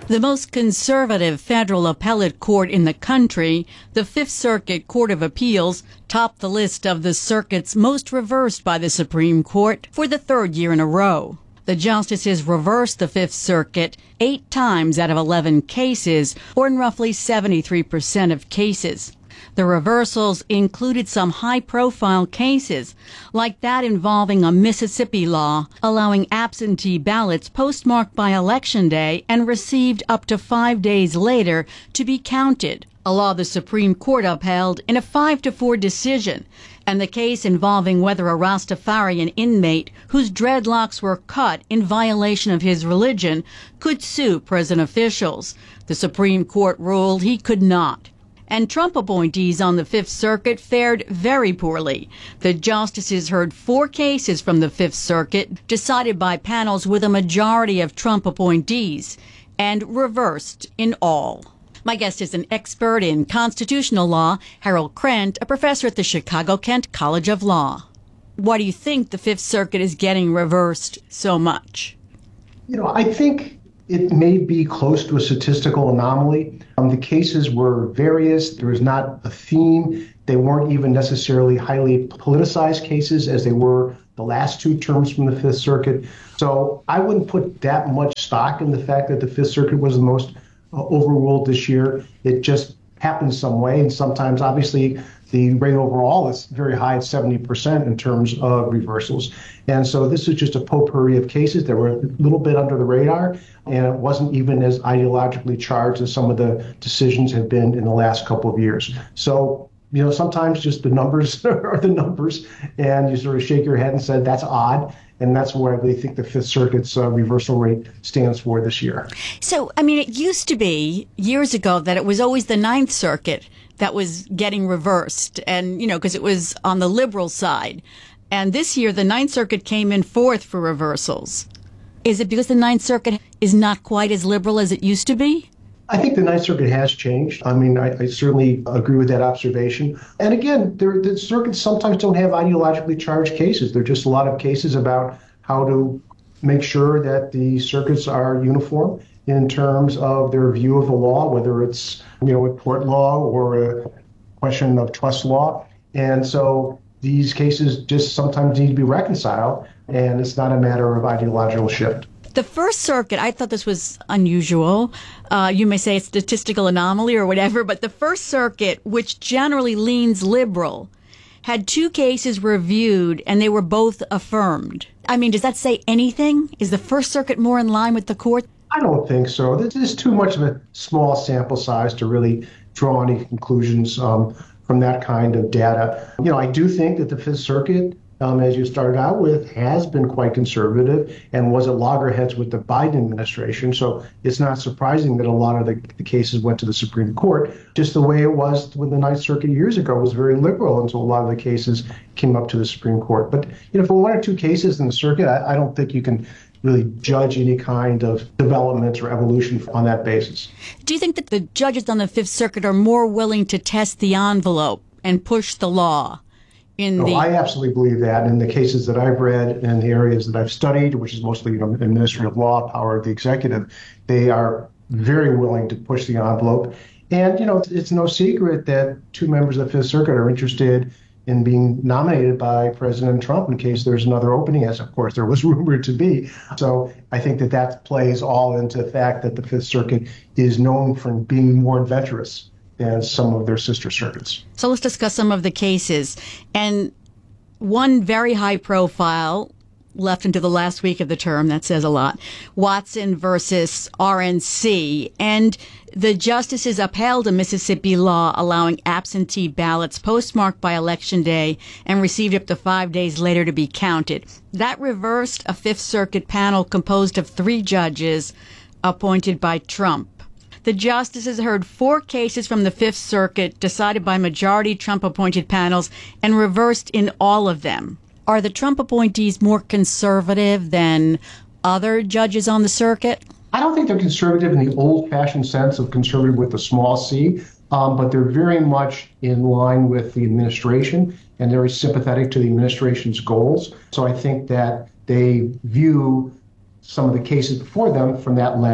The most conservative federal appellate court in the country, the Fifth Circuit Court of Appeals, topped the list of the circuits most reversed by the Supreme Court for the third year in a row. The justices reversed the Fifth Circuit 8 times out of 11 cases, or in roughly 73% of cases. The reversals included some high-profile cases, like that involving a Mississippi law allowing absentee ballots postmarked by Election Day and received up to 5 days later to be counted, a law the Supreme Court upheld in a 5-4 decision, and the case involving whether a Rastafarian inmate whose dreadlocks were cut in violation of his religion could sue prison officials. The Supreme Court ruled he could not. And Trump appointees on the Fifth Circuit fared very poorly. The justices heard 4 cases from the Fifth Circuit decided by panels with a majority of Trump appointees and reversed in all. My guest is an expert in constitutional law, Harold Krent, a professor at the Chicago-Kent College of Law. Why do you think the Fifth Circuit is getting reversed so much? I think it may be close to a statistical anomaly. The cases were various. There was not a theme. They weren't even necessarily highly politicized cases as they were the last 2 terms from the Fifth Circuit. So I wouldn't put that much stock in the fact that the Fifth Circuit was the most overruled this year. It just happened some way. And sometimes, obviously, the rate overall is very high at 70% in terms of reversals. And so this is just a potpourri of cases that were a little bit under the radar, and it wasn't even as ideologically charged as some of the decisions have been in the last couple of years. So, sometimes just the numbers are the numbers, and you sort of shake your head and say, that's odd. And that's what I really think the Fifth Circuit's reversal rate stands for this year. So, it used to be years ago that it was always the Ninth Circuit that was getting reversed, and, because it was on the liberal side. And this year, the Ninth Circuit came in 4th for reversals. Is it because the Ninth Circuit is not quite as liberal as it used to be? I think the Ninth Circuit has changed. I certainly agree with that observation. And again, the circuits sometimes don't have ideologically charged cases. There are just a lot of cases about how to make sure that the circuits are uniform in terms of their view of the law, whether it's, a tort law or a question of trust law. And so these cases just sometimes need to be reconciled, and it's not a matter of ideological shift. The First Circuit, I thought this was unusual. You may say it's statistical anomaly or whatever, but the First Circuit, which generally leans liberal, had 2 cases reviewed and they were both affirmed. Does that say anything? Is the First Circuit more in line with the court? I don't think so. This is too much of a small sample size to really draw any conclusions from that kind of data. I do think that the Fifth Circuit, as you started out with, has been quite conservative and was at loggerheads with the Biden administration. So it's not surprising that a lot of the cases went to the Supreme Court, just the way it was when the Ninth Circuit years ago was very liberal until a lot of the cases came up to the Supreme Court. But, for 1 or 2 cases in the circuit, I don't think you can really judge any kind of development or evolution on that basis. Do you think that the judges on the Fifth Circuit are more willing to test the envelope and push the law? I absolutely believe that. In the cases that I've read and the areas that I've studied, which is mostly administrative law, power of the executive, they are very willing to push the envelope. And, it's no secret that 2 members of the Fifth Circuit are interested in being nominated by President Trump in case there's another opening, as, of course, there was rumored to be. So I think that plays all into the fact that the Fifth Circuit is known for being more adventurous than some of their sister circuits. So let's discuss some of the cases. And one very high profile left into the last week of the term, that says a lot, Watson versus RNC. And the justices upheld a Mississippi law allowing absentee ballots postmarked by Election Day and received up to 5 days later to be counted. That reversed a Fifth Circuit panel composed of 3 judges appointed by Trump. The justices heard 4 cases from the Fifth Circuit decided by majority Trump-appointed panels and reversed in all of them. Are the Trump appointees more conservative than other judges on the circuit? I don't think they're conservative in the old-fashioned sense of conservative with a small c, but they're very much in line with the administration and very sympathetic to the administration's goals. So I think that they view some of the cases before them from that lens.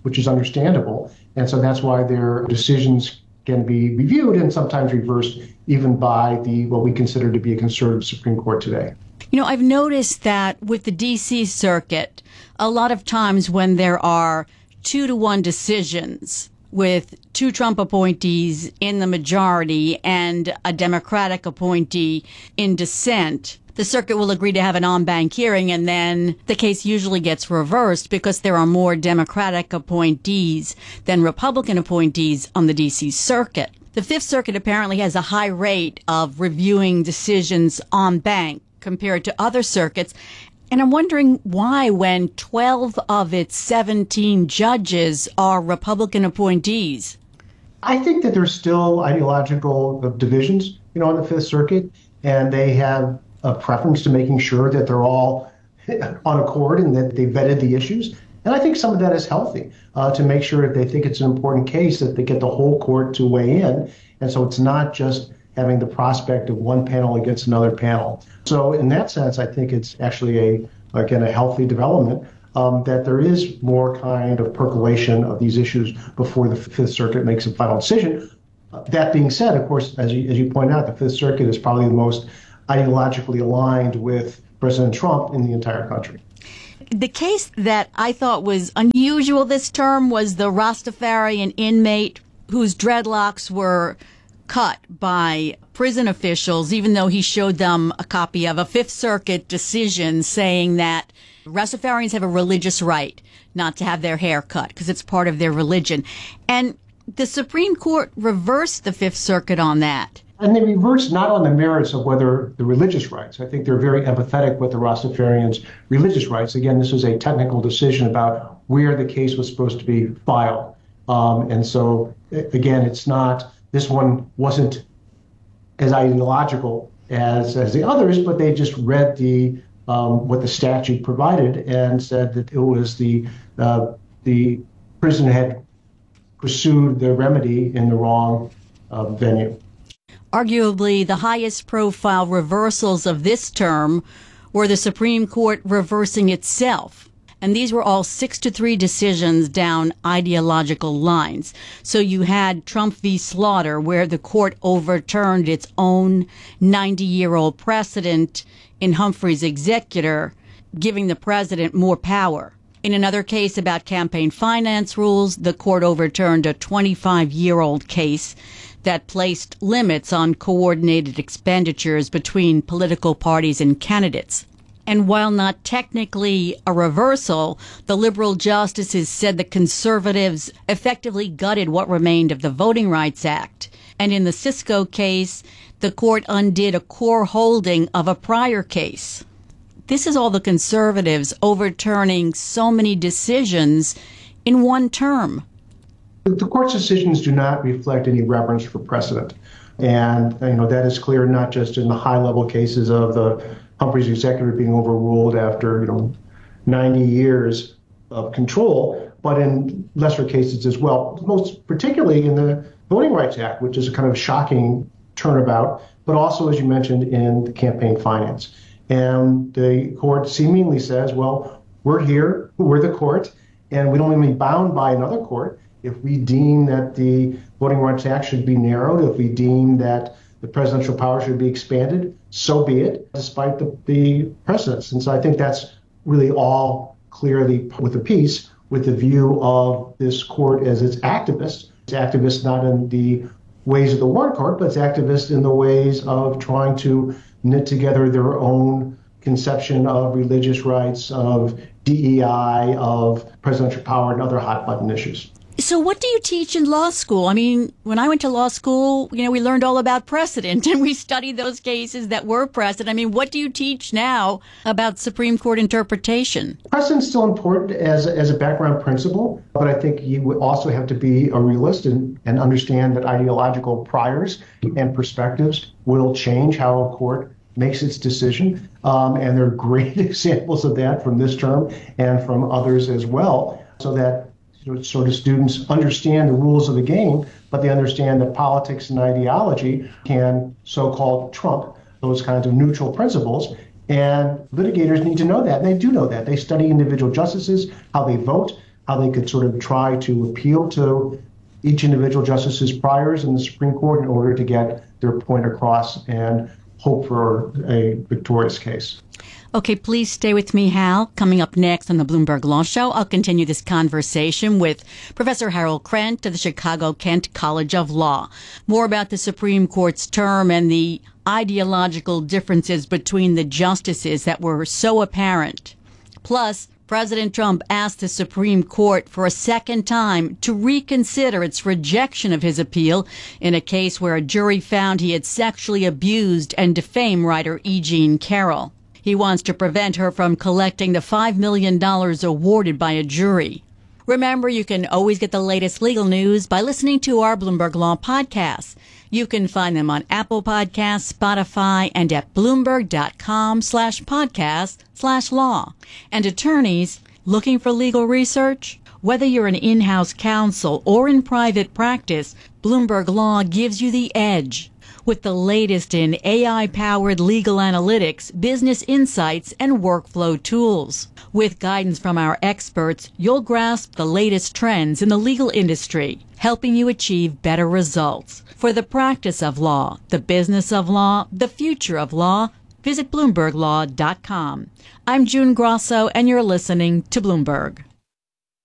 which is understandable. And so that's why their decisions can be reviewed and sometimes reversed even by what we consider to be a conservative Supreme Court today. I've noticed that with the D.C. Circuit, a lot of times when there are 2-1 decisions with 2 Trump appointees in the majority and a Democratic appointee in dissent, the circuit will agree to have an en banc hearing, and then the case usually gets reversed because there are more Democratic appointees than Republican appointees on the D.C. Circuit. The Fifth Circuit apparently has a high rate of reviewing decisions en banc compared to other circuits. And I'm wondering why, when 12 of its 17 judges are Republican appointees. I think that there's still ideological divisions, on the Fifth Circuit, and they have a preference to making sure that they're all on accord and that they vetted the issues. And I think some of that is healthy to make sure if they think it's an important case that they get the whole court to weigh in. And so it's not just having the prospect of one panel against another panel. So in that sense, I think it's actually a healthy development that there is more kind of percolation of these issues before the Fifth Circuit makes a final decision. That being said, of course, as you point out, the Fifth Circuit is probably the most ideologically aligned with President Trump in the entire country. The case that I thought was unusual this term was the Rastafarian inmate whose dreadlocks were cut by prison officials, even though he showed them a copy of a Fifth Circuit decision saying that Rastafarians have a religious right not to have their hair cut because it's part of their religion. And the Supreme Court reversed the Fifth Circuit on that. And they reversed not on the merits of whether the religious rights. I think they're very empathetic with the Rastafarians' religious rights. Again, this was a technical decision about where the case was supposed to be filed. And so, again, this one wasn't as ideological as the others, but they just read what the statute provided and said that it was the prison had pursued the remedy in the wrong venue. Arguably, the highest profile reversals of this term were the Supreme Court reversing itself. And these were all 6-3 decisions down ideological lines. So you had Trump v. Slaughter, where the court overturned its own 90-year-old precedent in Humphrey's executor, giving the president more power. In another case about campaign finance rules, the court overturned a 25-year-old case that placed limits on coordinated expenditures between political parties and candidates. And while not technically a reversal, the liberal justices said the conservatives effectively gutted what remained of the Voting Rights Act. And in the Cisco case, the court undid a core holding of a prior case. This is all the conservatives overturning so many decisions in one term. The court's decisions do not reflect any reverence for precedent. And, that is clear not just in the high-level cases of the Humphrey's executor being overruled after, 90 years of control, but in lesser cases as well, most particularly in the Voting Rights Act, which is a kind of shocking turnabout, but also, as you mentioned, in the campaign finance. And the court seemingly says, well, we're here, we're the court, and we don't even be bound by another court. If we deem that the Voting Rights Act should be narrowed, if we deem that the presidential power should be expanded, so be it, despite the precedents. And so I think that's really all clearly with a piece with the view of this court as its activist. It's activist not in the ways of the Warren Court, but it's activist in the ways of trying to knit together their own conception of religious rights, of DEI, of presidential power, and other hot-button issues. So what do you teach in law school? I mean, when I went to law school, we learned all about precedent and we studied those cases that were precedent. I mean, what do you teach now about Supreme Court interpretation? Precedent's still important as a background principle, but I think you would also have to be a realist and understand that ideological priors and perspectives will change how a court makes its decision. And there are great examples of that from this term and from others as well, so that sort of students understand the rules of the game, but they understand that politics and ideology can so-called trump those kinds of neutral principles. And litigators need to know that. And they do know that. They study individual justices, how they vote, how they could sort of try to appeal to each individual justice's priors in the Supreme Court in order to get their point across and hope for a victorious case. Okay, please stay with me, Hal. Coming up next on the Bloomberg Law Show, I'll continue this conversation with Professor Harold Krent of the Chicago-Kent College of Law. More about the Supreme Court's term and the ideological differences between the justices that were so apparent. Plus, President Trump asked the Supreme Court for a second time to reconsider its rejection of his appeal in a case where a jury found he had sexually abused and defamed writer E. Jean Carroll. He wants to prevent her from collecting the $5 million awarded by a jury. Remember, you can always get the latest legal news by listening to our Bloomberg Law podcasts. You can find them on Apple Podcasts, Spotify, and at Bloomberg.com/podcast/law. And attorneys looking for legal research? Whether you're an in-house counsel or in private practice, Bloomberg Law gives you the edge. With the latest in AI-powered legal analytics, business insights, and workflow tools. With guidance from our experts, you'll grasp the latest trends in the legal industry, helping you achieve better results. For the practice of law, the business of law, the future of law, visit BloombergLaw.com. I'm June Grosso, and you're listening to Bloomberg.